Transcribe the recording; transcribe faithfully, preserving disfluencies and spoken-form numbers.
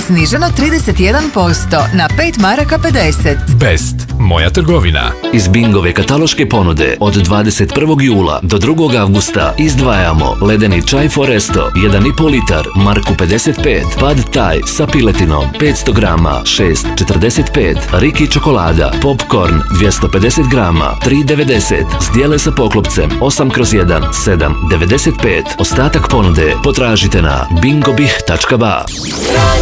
sniženo trideset jedan posto na pet maraka pedeset. Best, moja trgovina. Iz Bingove kataloške ponude od dvadeset prvog jula do drugog avgusta izdvajamo ledeni čaj Foresto jedan i po litar, marku pedeset pet, Pad Thai sa piletinom petsto grama, šest četrdeset pet, Riki čokolada, popcorn dvjesto pedeset grama, tri devedeset, zdjele sa poklopcem osam kroz jedan, sedam devedeset pet. Ostatak ponude potražite na bingobih tačka ba.